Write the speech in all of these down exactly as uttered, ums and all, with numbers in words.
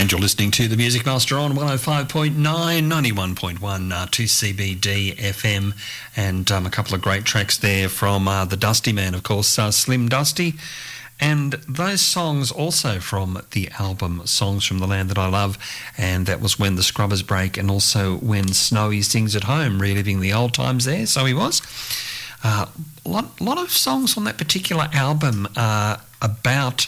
And you're listening to The Music Master on one oh five point nine, ninety-one point one, uh, two C B D F M, and um, a couple of great tracks there from uh, the Dusty Man, of course, uh, Slim Dusty. And those songs also from the album Songs from the Land That I Love, and that was When the Scrubbers Break and also When Snowy Sings at Home, reliving the old times there, so he was. A uh, lot, lot of songs on that particular album uh, about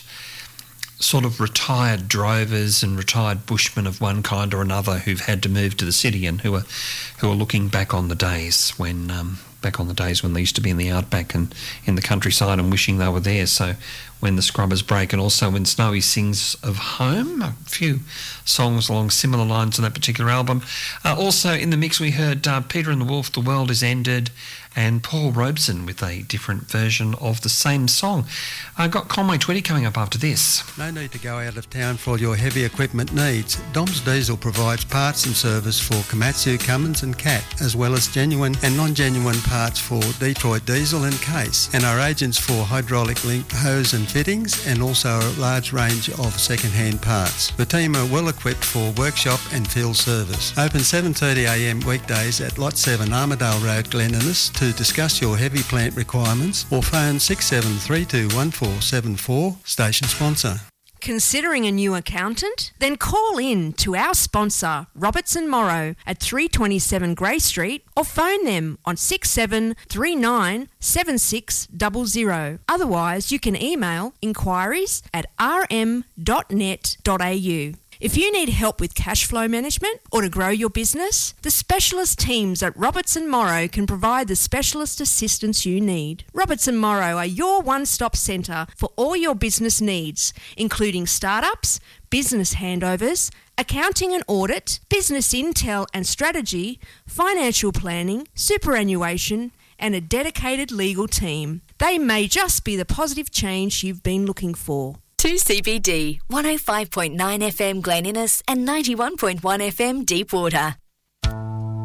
sort of retired drovers and retired bushmen of one kind or another who've had to move to the city and who are who are looking back on the days when um, back on the days when they used to be in the outback and in the countryside and wishing they were there. So When the Scrubbers Break and also When Snowy Sings of Home, a few songs along similar lines on that particular album. Uh, also in the mix we heard uh, Peter and the Wolf, The World Is Ended, and Paul Robeson with a different version of the same song. I got Conway Twitty coming up after this. No need to go out of town for your heavy equipment needs. Dom's Diesel provides parts and service for Komatsu, Cummins and Cat, as well as genuine and non-genuine parts for Detroit Diesel and Case, and are agents for hydraulic link hose and fittings, and also a large range of second-hand parts. The team are well equipped for workshop and field service. Open seven thirty a m weekdays at Lot seven Armadale Road, Glen Innes, to discuss your heavy plant requirements, or phone six seven three two one four seven four, station sponsor. Considering a new accountant? Then call in to our sponsor, Roberts and Morrow, at three twenty-seven Grey Street, or phone them on six seven three nine seven six zero zero. Otherwise, you can email inquiries at r m dot net dot a u. If you need help with cash flow management or to grow your business, the specialist teams at Roberts and Morrow can provide the specialist assistance you need. Roberts and Morrow are your one-stop centre for all your business needs, including startups, business handovers, accounting and audit, business intel and strategy, financial planning, superannuation, and a dedicated legal team. They may just be the positive change you've been looking for. two C B D, one oh five point nine F M Glen Innes and ninety-one point one F M Deepwater.